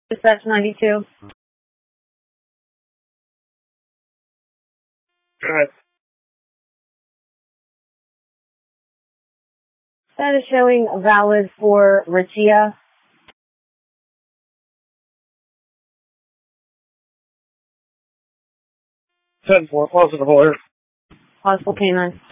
Dispatch 92. Good. That is showing valid for Richia. 10-4, positive alert. Possible canine.